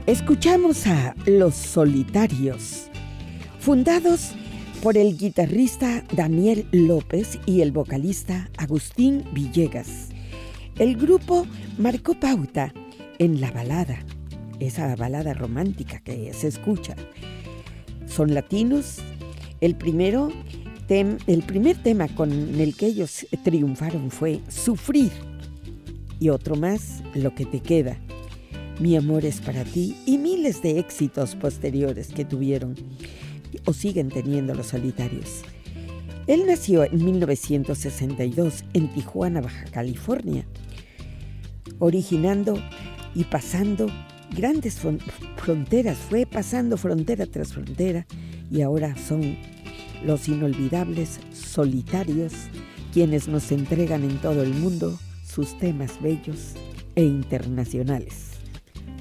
Escuchamos a Los Solitarios, fundados por el guitarrista Daniel López y el vocalista Agustín Villegas. El grupo marcó pauta en la balada, esa balada romántica que se escucha. Son latinos. El primer tema con el que ellos triunfaron fue Sufrir, y otro más, Lo que te queda, Mi amor es para ti, y miles de éxitos posteriores que tuvieron o siguen teniendo Los Solitarios. Él nació en 1962 en Tijuana, Baja California, originando y pasando grandes fronteras, fue pasando frontera tras frontera, y ahora son los inolvidables Solitarios quienes nos entregan en todo el mundo sus temas bellos e internacionales.